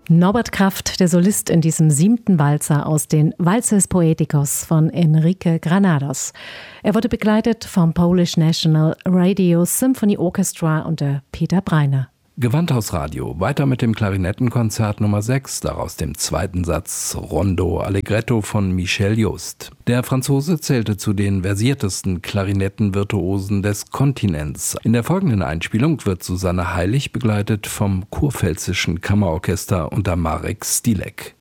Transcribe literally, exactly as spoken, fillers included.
Norbert Kraft, der Solist in diesem siebten Walzer aus den Valses Poeticos von Enrique Granados. Er wurde begleitet vom Polish National Radio Symphony Orchestra unter Peter Breiner. Gewandhausradio, weiter mit dem Klarinettenkonzert Nummer sechs, daraus dem zweiten Satz Rondo Allegretto von Michel Just. Der Franzose zählte zu den versiertesten Klarinettenvirtuosen des Kontinents. In der folgenden Einspielung wird Susanne Heilig begleitet vom Kurpfälzischen Kammerorchester unter Marek Stilek.